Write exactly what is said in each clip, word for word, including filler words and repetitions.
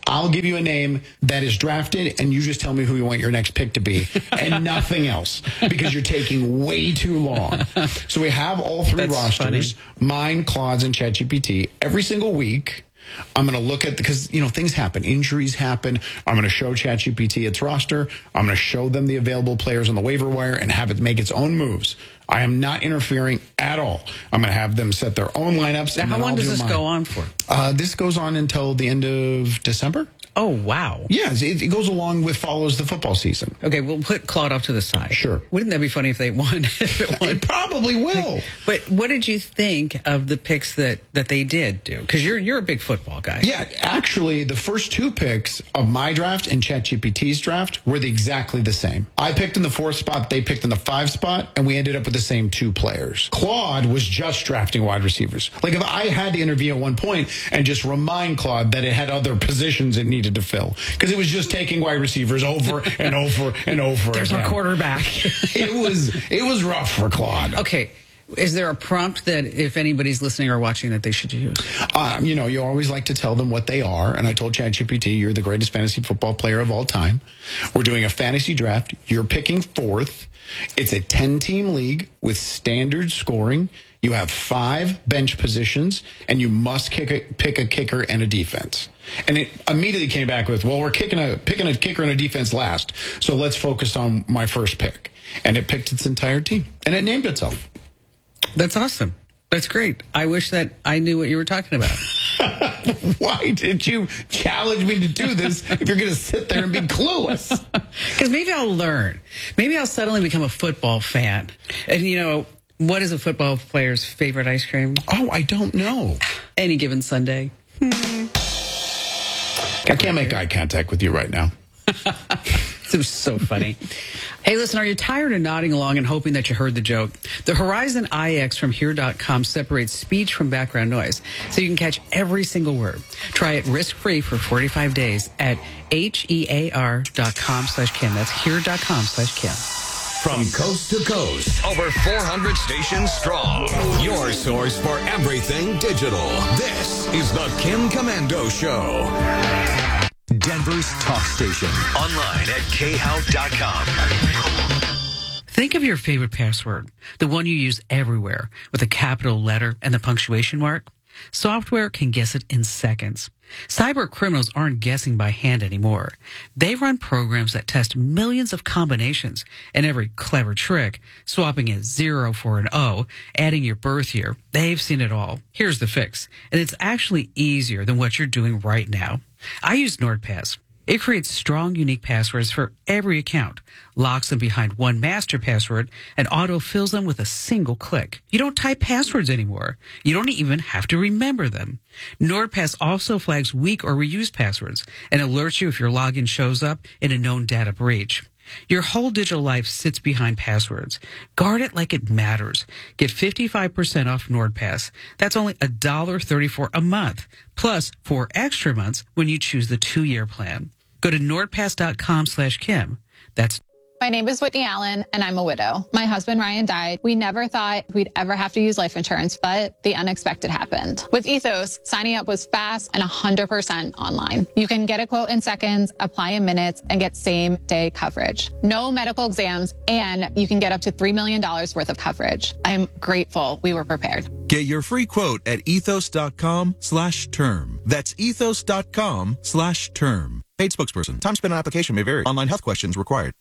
I'll give you a name that is drafted, and you just tell me who you want your next pick to be, and nothing else, because you're taking way too long. So we have all three That's rosters, funny. mine, Claude's, and ChatGPT. Every single week, I'm going to look at, because, you know, things happen. Injuries happen. I'm going to show ChatGPT its roster. I'm going to show them the available players on the waiver wire and have it make its own moves. I am not interfering at all. I'm going to have them set their own lineups. Now, and how then long I'll does do this mine. go on for? Uh, this goes on until the end of December. Oh, wow. Yes, it, it goes along with follows the football season. Okay, we'll put Claude off to the side. Sure. Wouldn't that be funny if they won? if it won? It probably will. But what did you think of the picks that, that they did do? Because you're you're a big football guy. Yeah, actually, the first two picks of my draft and ChatGPT's draft were the, exactly the same. I picked in the fourth spot, they picked in the five spot, and we ended up with the same two players. Claude was just drafting wide receivers. Like, if I had to intervene at one point and just remind Claude that it had other positions it needed to fill, because it was just taking wide receivers over and over and over There's again. a quarterback. it was it was rough for Claude. Okay. Is there a prompt that if anybody's listening or watching that they should use? Um, you know, you always like to tell them what they are. And I told ChatGPT, you're the greatest fantasy football player of all time. We're doing a fantasy draft. You're picking fourth. It's a ten-team league with standard scoring. You have five bench positions, and you must kick a, pick a kicker and a defense. And it immediately came back with, well, we're kicking a picking a kicker and a defense last, so let's focus on my first pick. And it picked its entire team, and it named itself. That's awesome. That's great. I wish that I knew what you were talking about. Why did you challenge me to do this if you're going to sit there and be clueless? Because maybe I'll learn. Maybe I'll suddenly become a football fan. And, you know, what is a football player's favorite ice cream? Oh, I don't know. Any given Sunday. I can't make eye contact with you right now. It was so funny. Hey, listen, are you tired of nodding along and hoping that you heard the joke? The Horizon I X from here dot com separates speech from background noise, so you can catch every single word. Try it risk-free for forty-five days at H E A R dot com slash Kim. That's here dot com slash Kim. From coast to coast, over four hundred stations strong. Your source for everything digital. This is the Kim Komando Show. Denver's talk station. Online at K H O U dot com. Think of your favorite password, the one you use everywhere, with a capital letter and the punctuation mark. Software can guess it in seconds. Cyber criminals aren't guessing by hand anymore. They run programs that test millions of combinations, and every clever trick, swapping a zero for an O, adding your birth year, they've seen it all. Here's the fix, and it's actually easier than what you're doing right now. I use NordPass. It creates strong, unique passwords for every account, locks them behind one master password, and auto-fills them with a single click. You don't type passwords anymore. You don't even have to remember them. NordPass also flags weak or reused passwords and alerts you if your login shows up in a known data breach. Your whole digital life sits behind passwords. Guard it like it matters. Get fifty-five percent off NordPass. That's only one dollar thirty-four a month, plus four extra months when you choose the two-year plan. Go to nordpass dot com slash Kim. That's My name is Whitney Allen, and I'm a widow. My husband, Ryan, died. We never thought we'd ever have to use life insurance, but the unexpected happened. With Ethos, signing up was fast and one hundred percent online. You can get a quote in seconds, apply in minutes, and get same-day coverage. No medical exams, and you can get up to three million dollars worth of coverage. I'm grateful we were prepared. Get your free quote at ethos dot com slash term. That's ethos dot com slash term. Paid spokesperson. Time spent on application may vary. Online health questions required.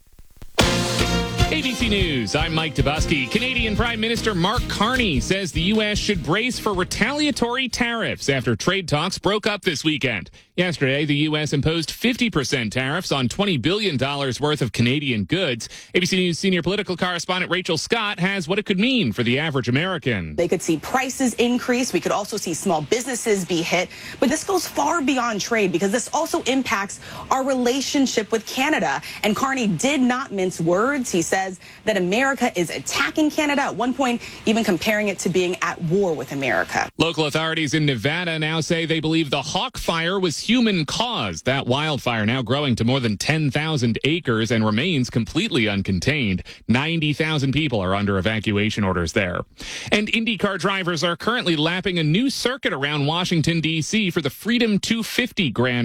A B C News, I'm Mike Dubusky. Canadian Prime Minister Mark Carney says the U S should brace for retaliatory tariffs after trade talks broke up this weekend. Yesterday, the U S imposed fifty percent tariffs on twenty billion dollars worth of Canadian goods. A B C News senior political correspondent Rachel Scott has what it could mean for the average American. They could see prices increase. We could also see small businesses be hit. But this goes far beyond trade because this also impacts our relationship with Canada. And Carney did not mince words. He says that America is attacking Canada, at one point even comparing it to being at war with America. Local authorities in Nevada now say they believe the Hawk Fire was human-caused. That wildfire now growing to more than ten thousand acres and remains completely uncontained. ninety thousand people are under evacuation orders there. And IndyCar drivers are currently lapping a new circuit around Washington, D C for the Freedom two fifty Grand